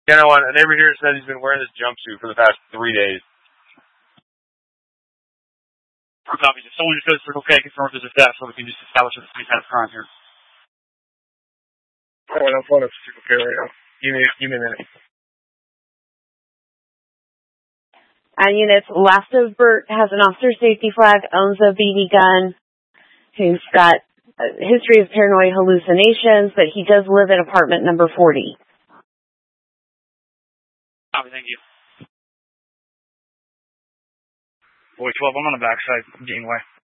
You know what? A neighbor here said he's been wearing this jumpsuit for the past 3 days. Copy. If someone just goes for okay, confirm if there's a theft, so we can just establish if there's any kind of crime here. Oh, I'm pulling up Circle K right now. Give me a minute. Units, last of Burt has an officer safety flag, owns a BB gun, who's got a history of paranoid hallucinations, but he does live at apartment number 40. Copy, thank you. Boy 12, I'm on the backside, Janeway.